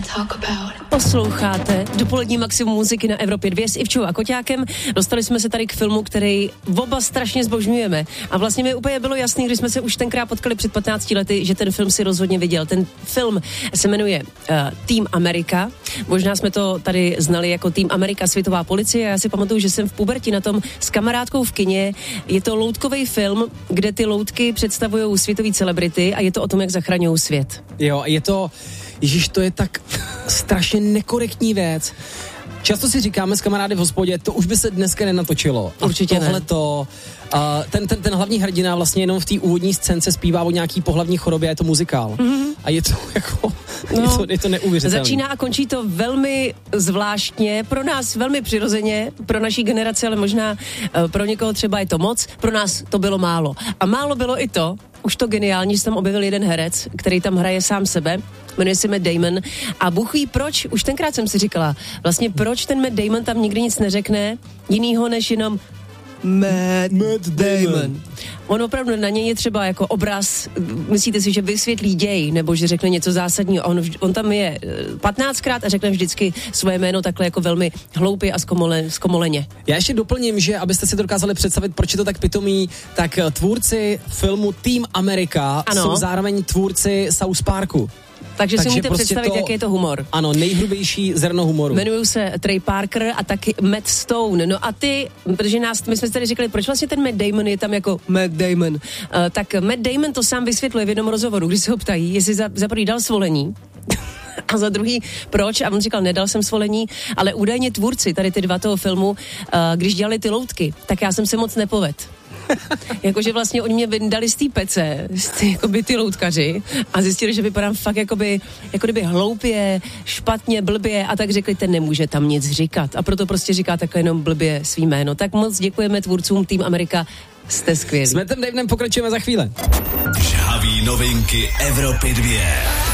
Posloucháte dopolední maximum muziky na Evropě 2 s Ivčou a Koťákem. Dostali jsme se tady k filmu, který oba strašně zbožňujeme. A vlastně mi úplně bylo jasný, když jsme se už tenkrát potkali před 15 lety, že ten film si rozhodně viděl. Ten film se jmenuje Tým Amerika. Možná jsme to tady znali jako Tým Amerika, světová policie. Já si pamatuju, že jsem v pubertě na tom s kamarádkou v kině. Je to loutkový film, kde ty loutky představují světový celebrity a je to o tom, jak zachraňují svět. Jo, je to... Ježíš, to je tak strašně nekorektní věc. Často si říkáme s kamarády v hospodě, to už by se dneska nenatočilo. Určitě tohleto, ten hlavní hrdina vlastně jenom v té úvodní scénce zpívá o nějaký pohlavní chorobě, je to muzikál. Mm-hmm. A je to jako, je to neuvěřitelné. Začíná a končí to velmi zvláštně, pro nás velmi přirozeně, pro naší generaci, ale možná pro někoho třeba je to moc, pro nás to bylo málo. A málo bylo i to, už to geniální, že tam objevil jeden herec, který tam hraje sám sebe, jmenuje se Matt Damon a Bůh ví proč, už tenkrát jsem si říkala, vlastně proč ten Matt Damon tam nikdy nic neřekne, jinýho než jenom Matt Damon. On opravdu na něj je třeba jako obraz, myslíte si, že vysvětlí děj, nebo že řekne něco zásadního. On tam je 15krát a řekne vždycky svoje jméno takhle jako velmi hloupě a zkomoleně. Já ještě doplním, že abyste si to dokázali představit, proč je to tak pitomý, tak tvůrci filmu Tým Amerika jsou zároveň tvůrci South Parku. Takže si můžete prostě představit, jaký je to humor. Ano, nejhrubější zrno humoru. Jmenují se Trey Parker a taky Matt Stone. No a ty, protože my jsme tady říkali, proč vlastně ten Matt Damon je tam jako Matt Damon. Tak Matt Damon to sám vysvětluje v jednom rozhovoru, když se ho ptají, jestli za prvý dal svolení. A za druhý, proč? A on říkal, nedal jsem svolení, ale údajně tvůrci, tady ty dva toho filmu, když dělali ty loutky, tak já jsem se moc nepovedl. Jakože vlastně oni mě vyndali z té pece, jakoby ty loutkaři a zjistili, že vypadám fakt jako kdyby hloupě, špatně, blbě a tak řekli, ten nemůže tam nic říkat a proto prostě říká takhle jenom blbě svý jméno. Tak moc děkujeme tvůrcům Tým Amerika, jste skvělí. S Mattem Damonem pokračujeme za chvíli. Žhavý novinky Evropy 2.